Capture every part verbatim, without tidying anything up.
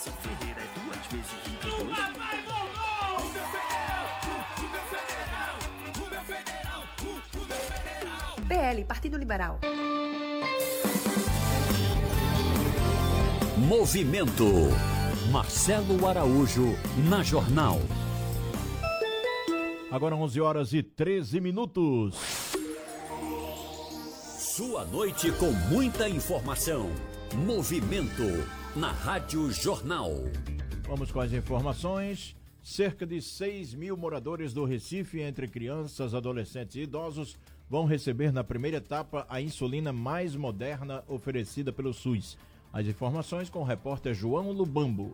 Ferreira é duas vezes vinte e dois. Vai, voltou! O meu federal, o meu federal, o meu federal, o meu federal. P L, Partido Liberal. Movimento. Marcelo Araújo, na Jornal. Agora onze horas e treze minutos. Sua noite com muita informação. Movimento, na Rádio Jornal. Vamos com as informações. Cerca de seis mil moradores do Recife, entre crianças, adolescentes e idosos, vão receber na primeira etapa a insulina mais moderna oferecida pelo SUS. As informações com o repórter João Lubambo.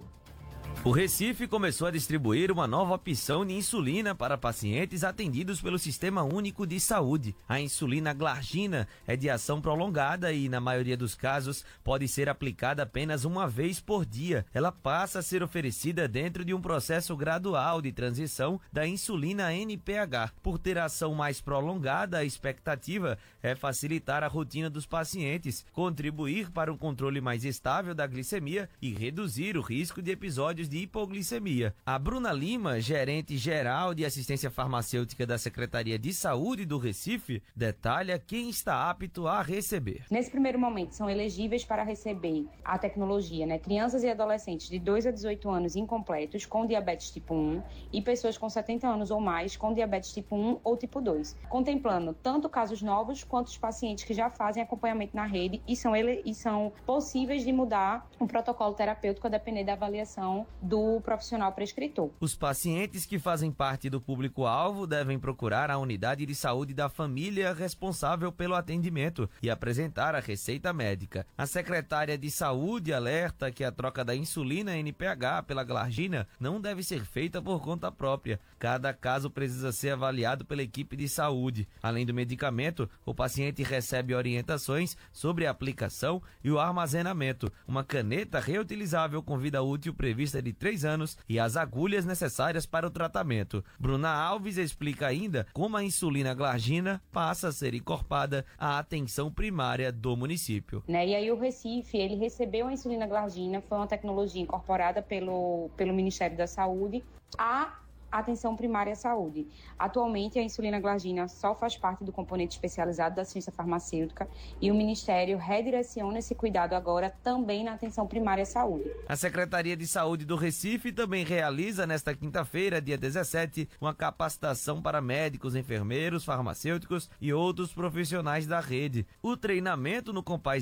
O Recife começou a distribuir uma nova opção de insulina para pacientes atendidos pelo Sistema Único de Saúde. A insulina glargina é de ação prolongada e, na maioria dos casos, pode ser aplicada apenas uma vez por dia. Ela passa a ser oferecida dentro de um processo gradual de transição da insulina N P H. Por ter ação mais prolongada, a expectativa é facilitar a rotina dos pacientes, contribuir para um controle mais estável da glicemia e reduzir o risco de episódios de hipoglicemia. A Bruna Lima, gerente geral de assistência farmacêutica da Secretaria de Saúde do Recife, detalha quem está apto a receber. Nesse primeiro momento, são elegíveis para receber a tecnologia, né? Crianças e adolescentes de dois a dezoito anos incompletos com diabetes tipo um e pessoas com setenta anos ou mais com diabetes tipo um ou tipo dois, contemplando tanto casos novos quanto os pacientes que já fazem acompanhamento na rede e são, ele, e são possíveis de mudar o protocolo terapêutico a depender da avaliação do profissional prescritor. Os pacientes que fazem parte do público-alvo devem procurar a unidade de saúde da família responsável pelo atendimento e apresentar a receita médica. A secretária de saúde alerta que a troca da insulina N P H pela glargina não deve ser feita por conta própria. Cada caso precisa ser avaliado pela equipe de saúde. Além do medicamento, o paciente recebe orientações sobre a aplicação e o armazenamento, uma caneta reutilizável com vida útil prevista de três anos e as agulhas necessárias para o tratamento. Bruna Alves explica ainda como a insulina glargina passa a ser incorporada à atenção primária do município. Né? E aí o Recife, ele recebeu a insulina glargina, foi uma tecnologia incorporada pelo, pelo Ministério da Saúde à atenção primária à saúde. Atualmente, a insulina glargina só faz parte do componente especializado da ciência farmacêutica e o Ministério redireciona esse cuidado agora também na atenção primária à saúde. A Secretaria de Saúde do Recife também realiza nesta quinta-feira, dia dezessete, uma capacitação para médicos, enfermeiros, farmacêuticos e outros profissionais da rede. O treinamento no Compaz